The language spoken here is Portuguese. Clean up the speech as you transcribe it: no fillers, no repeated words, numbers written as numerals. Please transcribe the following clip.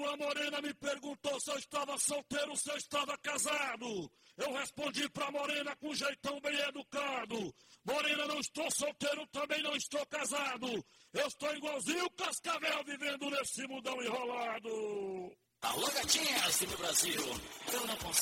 a morena me perguntou se eu estava solteiro ou se eu estava casado. Eu respondi pra morena com um jeitão bem educado. Morena, não estou solteiro, também não estou casado. Eu estou igualzinho o Cascavel vivendo nesse mundão enrolado. Alô, gatinhas do Brasil. Eu não consigo.